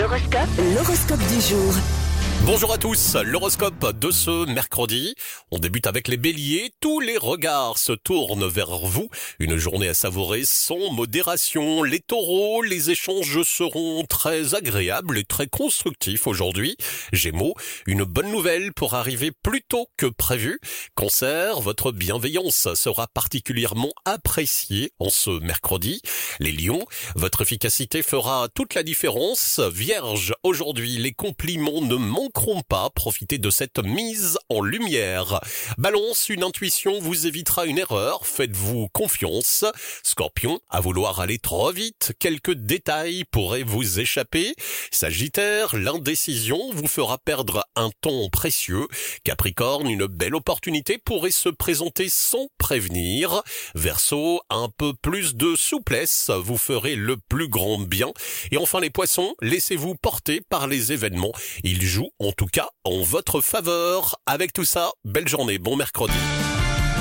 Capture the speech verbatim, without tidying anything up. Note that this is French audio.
L'horoscope, l'horoscope du jour. Bonjour à tous, l'horoscope de ce mercredi. On débute avec les béliers, tous les regards se tournent vers vous. Une journée à savourer sans modération. Les taureaux, les échanges seront très agréables et très constructifs aujourd'hui. Gémeaux, une bonne nouvelle pour arriver plus tôt que prévu. Cancer, votre bienveillance sera particulièrement appréciée en ce mercredi. Les lions, votre efficacité fera toute la différence. Vierge, aujourd'hui, les compliments ne manquent pas, profitez de cette mise en lumière. Balance, une intuition vous évitera une erreur, faites-vous confiance. Scorpion, à vouloir aller trop vite, quelques détails pourraient vous échapper. Sagittaire, l'indécision vous fera perdre un temps précieux. Capricorne, une belle opportunité pourrait se présenter sans prévenir. Verseau, un peu plus de souplesse vous ferait le plus grand bien. Et enfin les poissons, laissez-vous porter par les événements. Ils jouent en tout cas en votre faveur. Avec tout ça, belle journée, bon mercredi.